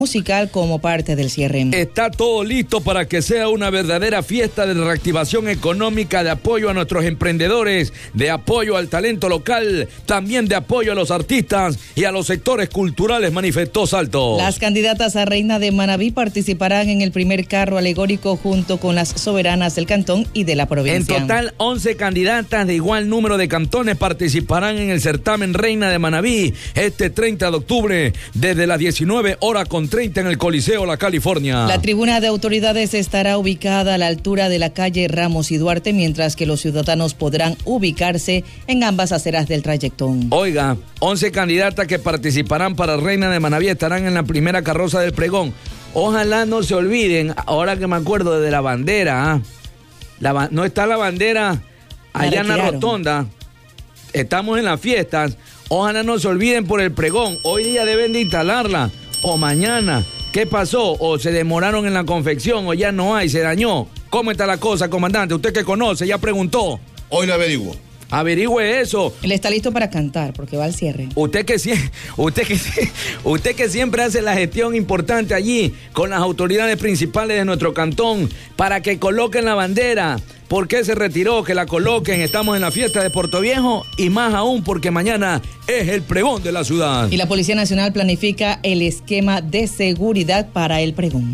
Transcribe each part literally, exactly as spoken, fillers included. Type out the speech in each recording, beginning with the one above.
musical como parte del cierre. Está todo listo para que sea una verdadera fiesta de reactivación económica, de apoyo a nuestros emprendedores, de apoyo al talento local, también de apoyo a los artistas y a los sectores culturales, manifestó Salto. Las candidatas a reina de Manabí participarán en el primer carro alegórico junto con las soberanas del cantón y de la provincia. En total, once candidatas de igual número de cantones participarán en el certamen Reina de Manabí este treinta de octubre desde las diecinueve horas con treinta en el Coliseo La California. La tribuna de autoridades estará ubicada a la altura de la calle Ramos y Duarte, mientras que los ciudadanos podrán ubicarse en ambas aceras del trayecto. Oiga, once candidatas que participarán para Reina de Manabí estarán en la primera carroza del pregón. Ojalá no se olviden, ahora que me acuerdo de la bandera, ¿eh? la, no está la bandera allá en la rotonda, estamos en las fiestas, ojalá no se olviden por el pregón, hoy día deben de instalarla. O mañana, ¿qué pasó? O se demoraron en la confección, o ya no hay, se dañó. ¿Cómo está la cosa, comandante? Usted que conoce, ya preguntó. Hoy lo averiguo. Averigüe eso. Él está listo para cantar, porque va al cierre. Usted que, usted que, usted que siempre hace la gestión importante allí, con las autoridades principales de nuestro cantón, para que coloquen la bandera. ¿Por qué se retiró? Que la coloquen. Estamos en la fiesta de Portoviejo y más aún porque mañana es el pregón de la ciudad. Y la Policía Nacional planifica el esquema de seguridad para el pregón.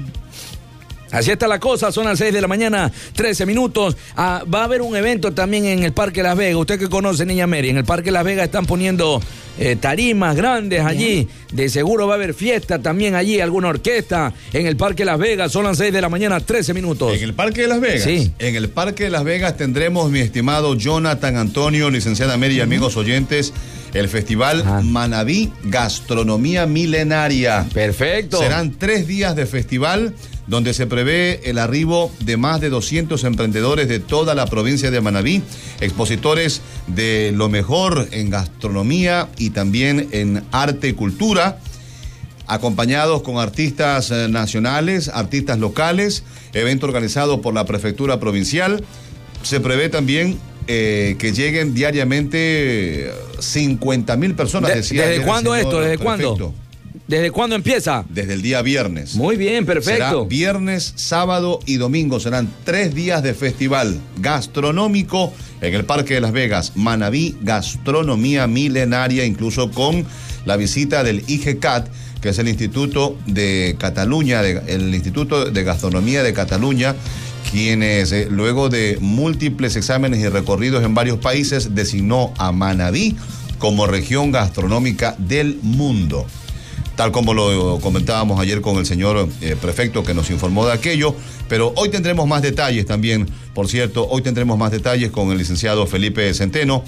Así está la cosa, son las seis de la mañana, trece minutos. Ah, va a haber un evento también en el Parque Las Vegas. Usted que conoce, Niña Mary, en el Parque Las Vegas están poniendo eh, tarimas grandes allí. De seguro va a haber fiesta también allí, alguna orquesta en el Parque Las Vegas. Son las seis de la mañana, trece minutos. ¿En el Parque de Las Vegas? Sí. En el Parque de Las Vegas tendremos, mi estimado Jonathan Antonio, licenciada Mary y uh-huh. amigos oyentes, el Festival Ajá. Manabí Gastronomía Milenaria. Perfecto. Serán tres días de festival donde se prevé el arribo de más de doscientos emprendedores de toda la provincia de Manabí, expositores de lo mejor en gastronomía y también en arte y cultura, acompañados con artistas nacionales, artistas locales, evento organizado por la Prefectura Provincial. Se prevé también eh, que lleguen diariamente cincuenta mil personas. De, decía ¿Desde cuándo esto? ¿Desde prefecto. cuándo? ¿Desde cuándo empieza? Desde el día viernes. Muy bien, perfecto. Será viernes, sábado y domingo. Serán tres días de festival gastronómico en el Parque de Las Vegas. Manabí Gastronomía Milenaria, incluso con la visita del I G C A T, que es el Instituto de Cataluña, de, el Instituto de Gastronomía de Cataluña, quienes eh, luego de múltiples exámenes y recorridos en varios países designó a Manabí como región gastronómica del mundo. Tal como lo comentábamos ayer con el señor eh, prefecto que nos informó de aquello, pero hoy tendremos más detalles también, por cierto, hoy tendremos más detalles con el licenciado Felipe Centeno,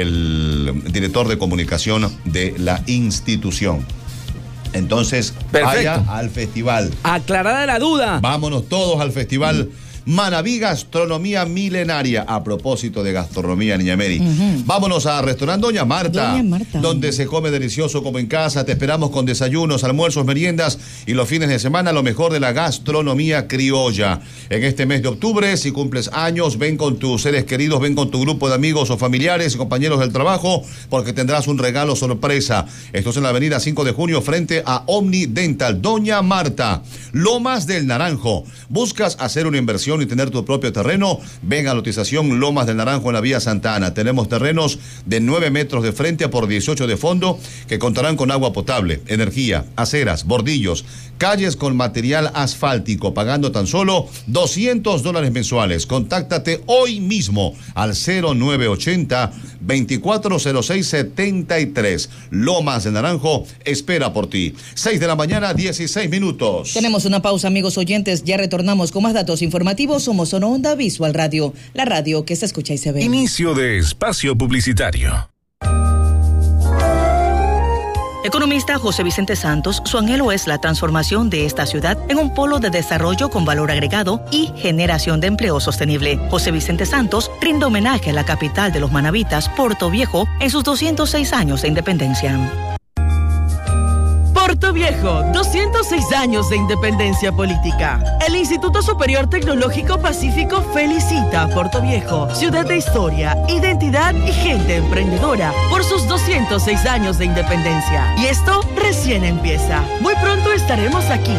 el director de comunicación de la institución. Entonces, vaya al festival. Aclarada la duda. Vámonos todos al festival Manabí Gastronomía Milenaria. A propósito de gastronomía, Niña Mary. Uh-huh. Vámonos a restaurante Doña Marta, Doña Marta, donde se come delicioso como en casa. Te esperamos con desayunos, almuerzos, meriendas y los fines de semana lo mejor de la gastronomía criolla. En este mes de octubre, si cumples años, ven con tus seres queridos, ven con tu grupo de amigos o familiares y compañeros del trabajo, porque tendrás un regalo sorpresa. Esto es en la avenida cinco de junio frente a Omni Dental. Doña Marta, Lomas del Naranjo. ¿Buscas hacer una inversión y tener tu propio terreno? Ven a lotización Lomas del Naranjo en la vía Santa Ana. Tenemos terrenos de nueve metros de frente por dieciocho de fondo que contarán con agua potable, energía, aceras, bordillos, calles con material asfáltico, pagando tan solo doscientos dólares mensuales. Contáctate hoy mismo al cero nueve ochenta, veinticuatro cero seis setenta y tres. Lomas del Naranjo espera por ti. seis de la mañana, dieciséis minutos. Tenemos una pausa, amigos oyentes. Ya retornamos con más datos informativos. Somos Ono Onda Visual Radio, la radio que se escucha y se ve. Inicio de espacio publicitario. Economista José Vicente Santos, su anhelo es la transformación de esta ciudad en un polo de desarrollo con valor agregado y generación de empleo sostenible. José Vicente Santos rinde homenaje a la capital de los manabitas, Portoviejo, en sus doscientos seis años de independencia. Puerto Viejo, doscientos seis años de independencia política. El Instituto Superior Tecnológico Pacífico felicita a Puerto Viejo, ciudad de historia, identidad y gente emprendedora, por sus doscientos seis años de independencia. Y esto recién empieza. Muy pronto estaremos aquí